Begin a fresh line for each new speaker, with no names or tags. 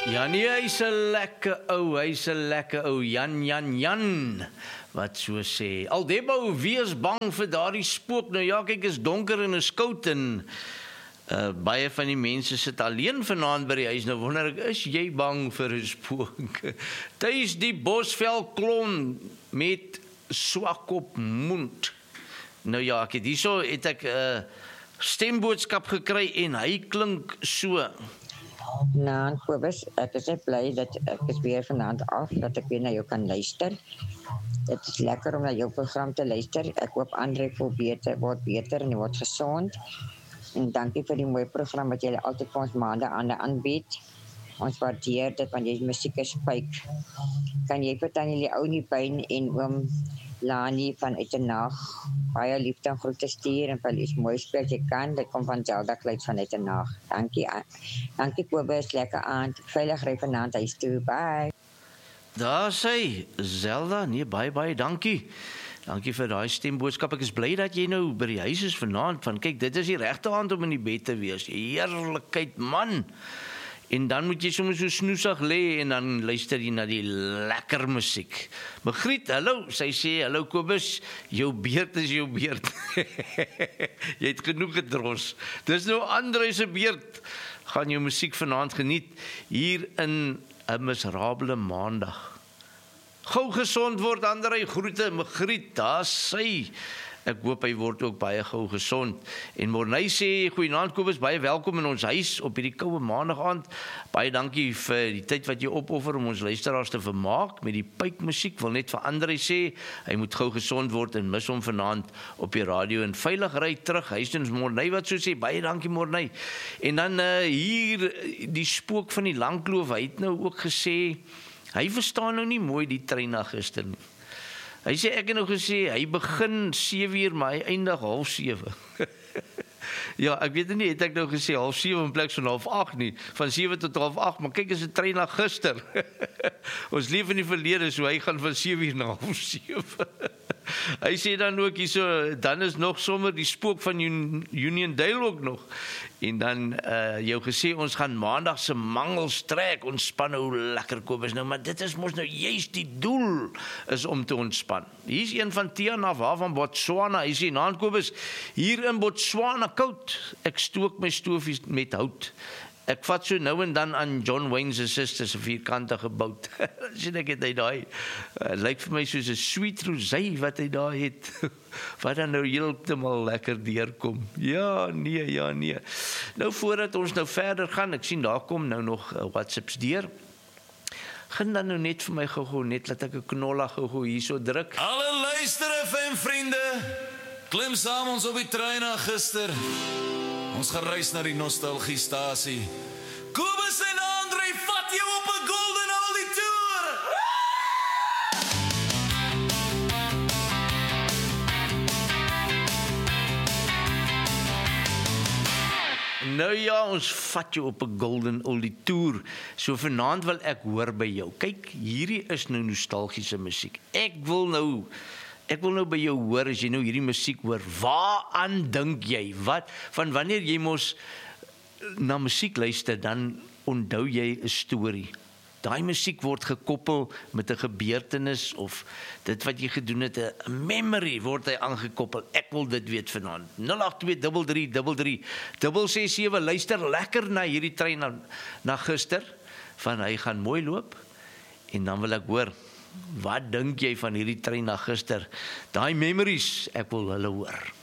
Ja nee, hy's 'n lekker ou, Jan, wat so sê. Aldebo, wie is bang vir daardie spook? Nou ja, kyk, is donker en is koud en baie van die mense sit alleen vanaand by die huis. Nou wonder ek, is jy bang vir 'n spook? Tuis die Bosveld klon met swak op mond. Nou ja, het ek 'n stemboodskap gekry en hy klink so.
Nou, Kobus, ek is net bly dat ek is weer vanaand af, dat ek weer na jou kan luister. Het is lekker om na jou program te luister. Ek hoop André word beter en hy word gesond. En dankie vir die mooi program wat julle altyd vir ons maande aanbied. Ons waardeer dit, want jy musiek is spyk. Kan jy vir Tannie die ou nie pyn en oom Lani van Uitenag baie liefde en groete stuur en vir iets mooi speel jy kan. Dit kom van Zelda Kluit van Uitenag. Dankie Kobus, lekker aand. Veilig ry vanaand huis toe. Bye.
Daar sê Zelda, nee, baie dankie. Dankie vir daai stemboodskap. Ek is bly dat jy nou by die huis is vanaand. Van kyk, dit is die regte aand om in die bed te wees. Heerlikheid, man. En dan moet jy soms so snoesig lê en dan luister jy na die lekker musiek. Magriet, hallo, sy sê, hallo Kobus, jou beerd is jou beerd. Jy het genoeg gedros. Dis nou André se beerd. Gaan jou musiek vanaand geniet hier in 'n miserable maandag. Gou gesond word André, groete Magriet, daar sy. Ek hoop hy word ook baie gou gesond. En Morney sê, goeienaand Kobus, baie welkom in ons huis op hierdie koue maandag aand. Baie dankie vir die tyd wat jy opoffer om ons luisteraars te vermaak met die pypmusiek. Wil net vir André sê, hy moet gou gesond word en mis hom vanaand op die radio en veilig ry terug. Huisdens Morney wat so sê, baie dankie Morney. En dan hier die spook van die Langkloof, hy het nou ook gesê, hy verstaan nou nie mooi die trein na gister nie. Hy sê, ek het nou gesê, hy begin 7:00, maar hy eindig 6:30. Ja, ek weet nie, het ek nou gesê 6:30 in plek van 7:30 nie, van 7 tot 7:30, maar kyk, is 'n trein na gister. Ons leef in die verlede, so hy gaan van 7:00 na 6:30. Hy sê dan ook hierso, dan is nog sommer die spook van Uniondale ook nog. En dan jou gesê, ons gaan maandag se mangels trek, ontspan nou lekker Kobus nou, maar dit is mos nou juist die doel, is om te ontspan. Hier is een van Tiana, van Botswana, hy sê, naand Kobus, hier in Botswana koud, ek stook my stofies met hout. Ek vat so nou en dan aan John Wayne se sisters 'n vierkantige bout. Sien ek het hy daai, lyk vir my soos 'n sweet rosé wat hy daar het. Wat dan nou heeltemal lekker deurkom. Ja, nee. Nou voordat ons nou verder gaan, ek sien daar kom nou nog WhatsApps deur. Gaan dan nou net vir my gou net laat ek 'n knolla gou hierso druk.
Alle luister FM vriende, klim saam ons op die trein na gister. Ons gaan reis na die nostalgiestasie. Kobus en André vat jou op 'n golden oldie tour.
Nou ja, ons vat jou op 'n golden oldie tour. So vanaand wil ek hoor by jou. Kyk, hierdie is nou nostalgiese musiek. Ek wil nou by jou hoor, as jy nou hierdie musiek hoor, waaraan dink jy? Van wanneer jy mos na musiek luister, dan onthou jy 'n storie. Daai musiek word gekoppel met 'n gebeurtenis of dit wat jy gedoen het, 'n memory word hy aangekoppel. Ek wil dit weet vanaand. 08233336667. Luister lekker na hierdie trein na gister, van hy gaan mooi loop, en dan wil ek hoor, wat dink jy van hierdie trein na gister? Daai memories, ek wil hulle hoor.